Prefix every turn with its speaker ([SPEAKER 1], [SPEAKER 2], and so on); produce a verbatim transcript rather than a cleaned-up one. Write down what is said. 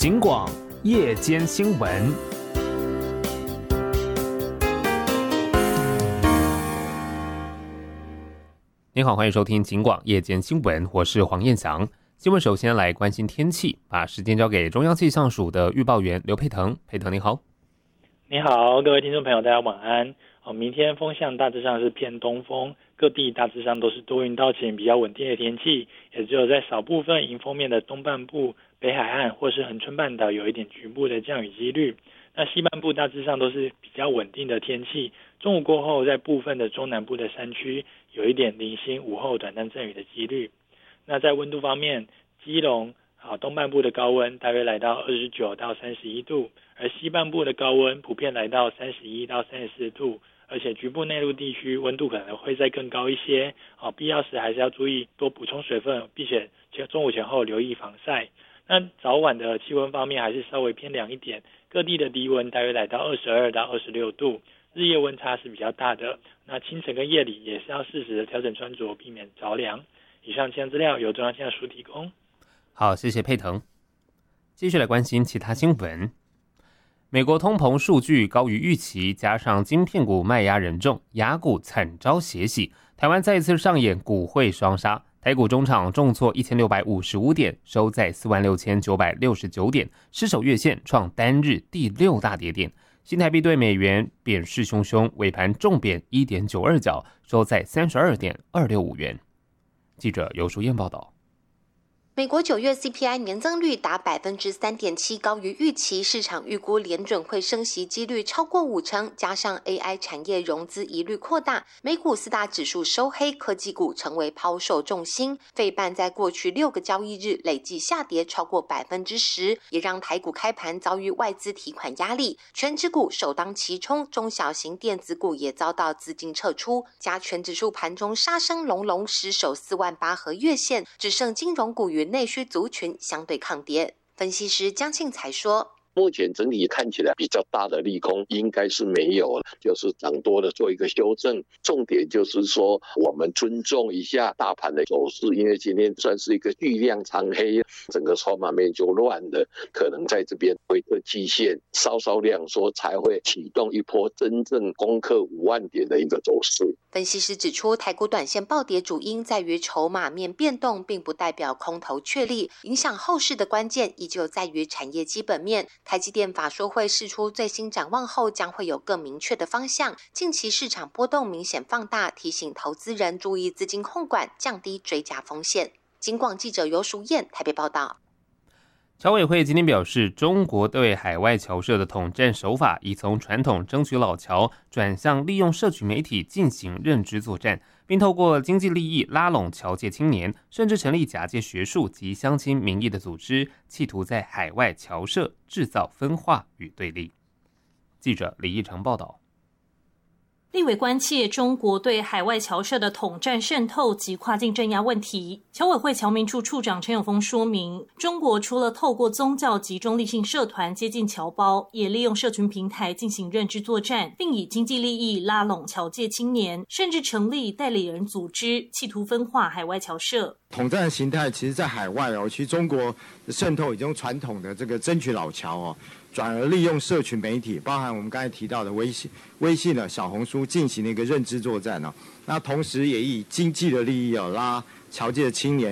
[SPEAKER 1] 警广夜间新闻。您好，欢迎收听警广夜间新闻，我是黄彦翔。新闻首先来关心天气，把时间交给中央气象署的预报员刘佩腾。佩腾你好。
[SPEAKER 2] 你好，各位听众朋友，大家晚安。哦，明天风向大致上是偏东风，各地大致上都是多云到晴，比较稳定的天气，也只有在少部分迎风面的东半部、北海岸或是恒春半岛有一点局部的降雨几率。那西半部大致上都是比较稳定的天气，中午过后在部分的中南部的山区有一点零星午后短暂阵雨的几率。那在温度方面，基隆啊东半部的高温大约来到二十九到三十一度，而西半部的高温普遍来到三十一到三十四度，而且局部内陆地区温度可能会再更高一些，啊，必要时还是要注意多补充水分，并且中午前后留意防晒。那早晚的气温方面还是稍微偏凉一点，各地的低温大约来到二十二到二十六度，日夜温差是比较大的。那清晨跟夜里也是要适时的调整穿着，避免着凉。以上气象资料由中央气象署提供。
[SPEAKER 1] 好，谢谢佩腾。继续来关心其他新闻。美国通膨数据高于预期，加上晶片股卖压人众，雅股惨遭血洗，台湾再次上演股汇双杀，台股中场重挫一千六百五十五点，收在四万六千九百六十九点，失守月线，创单日第六大跌点。新台币对美元贬势汹汹，尾盘重贬 一点九二 角，收在 三十二点二六五元。记者游淑燕报道。
[SPEAKER 3] 美国九月 C P I 年增率达 百分之三点七， 高于预期，市场预估联准会升息几率超过五成，加上 A I 产业融资疑虑扩大，美股四大指数收黑，科技股成为抛售重心。费半在过去六个交易日累计下跌超过 百分之十， 也让台股开盘遭遇外资提款压力，全指股首当其冲，中小型电子股也遭到资金撤出，加权指数盘中杀声隆隆，失守四万八和月线，只剩金融股与内需族群相对抗跌。分析师江庆才说，
[SPEAKER 4] 目前整体看起来比较大的利空应该是没有了，就是涨多的做一个修正。重点就是说我们尊重一下大盘的走势，因为今天算是一个巨量长黑，整个筹码面就乱了，可能在这边回撤季线稍稍量缩，才会启动一波真正攻克五万点的一个走势。
[SPEAKER 3] 分析师指出，台股短线暴跌主因在于筹码面变动，并不代表空头确立，影响后市的关键依旧在于产业基本面。台积电法说会释出最新展望后，将会有更明确的方向。近期市场波动明显放大，提醒投资人注意资金控管，降低追加风险。警广记者游淑燕台北报道。
[SPEAKER 1] 侨委会今天表示，中国对海外侨社的统战手法已从传统争取老侨，转向利用社群媒体进行认知作战，并透过经济利益拉拢侨界青年，甚至成立假借学术及乡亲名义的组织，企图在海外侨社制造分化与对立。记者李义成报道。
[SPEAKER 5] 立委关切中国对海外侨社的统战渗透及跨境镇压问题。侨委会侨民处处长陈永峰说明，中国除了透过宗教及中立性社团接近侨胞，也利用社群平台进行认知作战，并以经济利益拉拢侨界青年，甚至成立代理人组织，企图分化海外侨社。
[SPEAKER 6] 统战的形态其实在海外哦，其实中国的渗透已经传统的这个争取老侨哦，转而利用社群媒体，包含我们刚才提到的微信、微信的小红书进行了一个认知作战哦。那同时也以经济的利益哦拉侨界的青年。